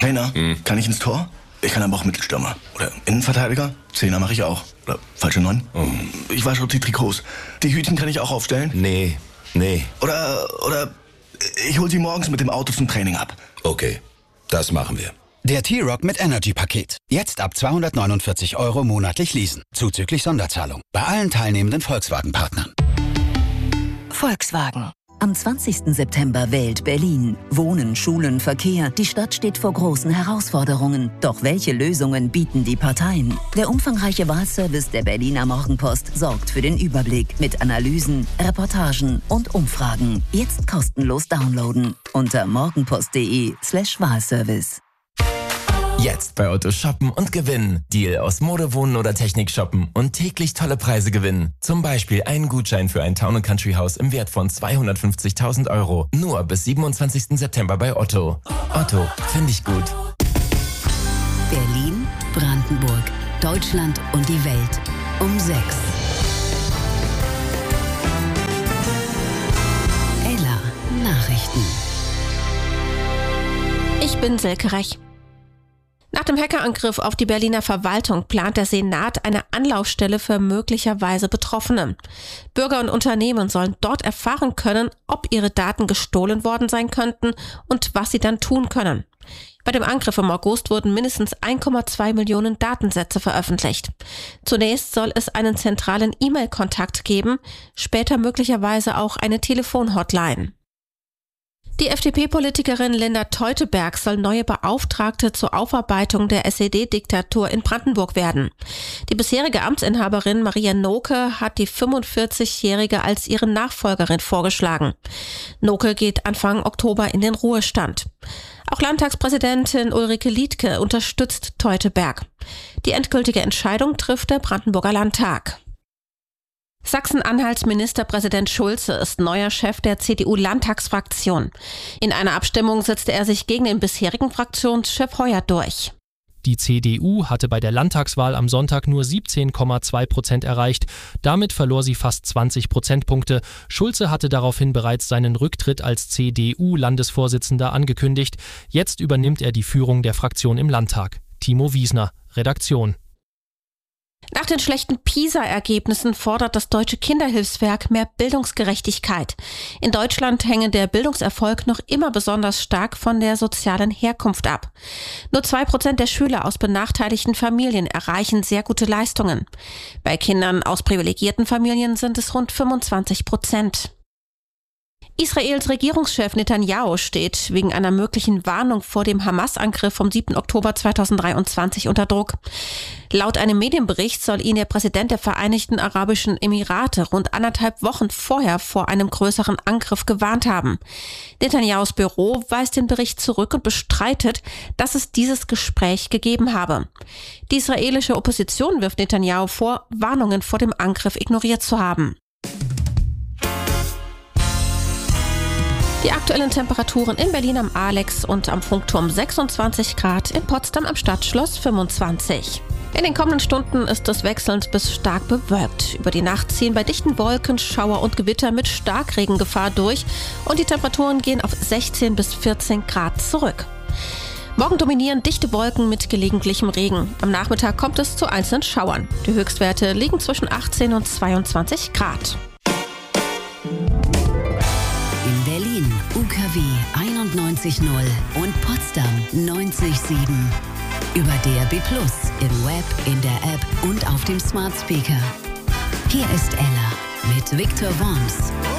Trainer, kann ich ins Tor? Ich kann aber auch Mittelstürmer. Oder Innenverteidiger? Zehner mache ich auch. Oder falsche 9? Ich wasche auch die Trikots. Die Hütchen kann ich auch aufstellen? Nee. Oder ich hol sie morgens mit dem Auto zum Training ab. Okay, das machen wir. Der T-Rock mit Energy-Paket. Jetzt ab 249 € monatlich leasen. Zuzüglich Sonderzahlung. Bei allen teilnehmenden Volkswagen-Partnern. Volkswagen. Am 20. September wählt Berlin. Wohnen, Schulen, Verkehr. Die Stadt steht vor großen Herausforderungen. Doch welche Lösungen bieten die Parteien? Der umfangreiche Wahlservice der Berliner Morgenpost sorgt für den Überblick mit Analysen, Reportagen und Umfragen. Jetzt kostenlos downloaden unter morgenpost.de/Wahlservice. Jetzt bei Otto shoppen und gewinnen. Deal aus Mode, Wohnen oder Technik shoppen und täglich tolle Preise gewinnen. Zum Beispiel einen Gutschein für ein Town & Country Haus im Wert von 250.000 €. Nur bis 27. September bei Otto. Otto, finde ich gut. Berlin, Brandenburg, Deutschland und die Welt um 6. Ella Nachrichten. Ich bin Silke Rech. Nach dem Hackerangriff auf die Berliner Verwaltung plant der Senat eine Anlaufstelle für möglicherweise Betroffene. Bürger und Unternehmen sollen dort erfahren können, ob ihre Daten gestohlen worden sein könnten und was sie dann tun können. Bei dem Angriff im August wurden mindestens 1,2 Millionen Datensätze veröffentlicht. Zunächst soll es einen zentralen E-Mail-Kontakt geben, später möglicherweise auch eine Telefon-Hotline. Die FDP-Politikerin Linda Teuteberg soll neue Beauftragte zur Aufarbeitung der SED-Diktatur in Brandenburg werden. Die bisherige Amtsinhaberin Maria Noke hat die 45-Jährige als ihre Nachfolgerin vorgeschlagen. Noke geht Anfang Oktober in den Ruhestand. Auch Landtagspräsidentin Ulrike Liedtke unterstützt Teuteberg. Die endgültige Entscheidung trifft der Brandenburger Landtag. Sachsen-Anhalts Ministerpräsident Schulze ist neuer Chef der CDU-Landtagsfraktion. In einer Abstimmung setzte er sich gegen den bisherigen Fraktionschef Heuer durch. Die CDU hatte bei der Landtagswahl am Sonntag nur 17,2% erreicht. Damit verlor sie fast 20 Prozentpunkte. Schulze hatte daraufhin bereits seinen Rücktritt als CDU-Landesvorsitzender angekündigt. Jetzt übernimmt er die Führung der Fraktion im Landtag. Timo Wiesner, Redaktion. Nach den schlechten PISA-Ergebnissen fordert das Deutsche Kinderhilfswerk mehr Bildungsgerechtigkeit. In Deutschland hänge der Bildungserfolg noch immer besonders stark von der sozialen Herkunft ab. Nur 2% der Schüler aus benachteiligten Familien erreichen sehr gute Leistungen. Bei Kindern aus privilegierten Familien sind es rund 25%. Israels Regierungschef Netanyahu steht wegen einer möglichen Warnung vor dem Hamas-Angriff vom 7. Oktober 2023 unter Druck. Laut einem Medienbericht soll ihn der Präsident der Vereinigten Arabischen Emirate rund 1,5 Wochen vorher vor einem größeren Angriff gewarnt haben. Netanyahus Büro weist den Bericht zurück und bestreitet, dass es dieses Gespräch gegeben habe. Die israelische Opposition wirft Netanyahu vor, Warnungen vor dem Angriff ignoriert zu haben. Die aktuellen Temperaturen in Berlin am Alex und am Funkturm 26 Grad, in Potsdam am Stadtschloss 25. In den kommenden Stunden ist es wechselnd bis stark bewölkt. Über die Nacht ziehen bei dichten Wolken Schauer und Gewitter mit Starkregengefahr durch und die Temperaturen gehen auf 16 bis 14 Grad zurück. Morgen dominieren dichte Wolken mit gelegentlichem Regen. Am Nachmittag kommt es zu einzelnen Schauern. Die Höchstwerte liegen zwischen 18 und 22 Grad. Berlin UKW 91.0 und Potsdam 90.7. Über DAB+, im Web, in der App und auf dem Smart Speaker. Hier ist Ella mit Victor Worms.